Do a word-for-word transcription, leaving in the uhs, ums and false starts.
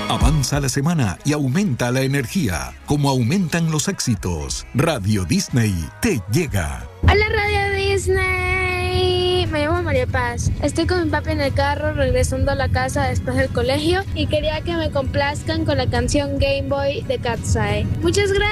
Avanza la semana y aumenta la energía, como aumentan los éxitos. Radio Disney te llega. Hola Radio Disney, me llamo María Paz. Estoy con mi papi en el carro regresando a la casa después del colegio y quería que me complazcan con la canción Game Boy de Cat's Eye. Muchas gracias.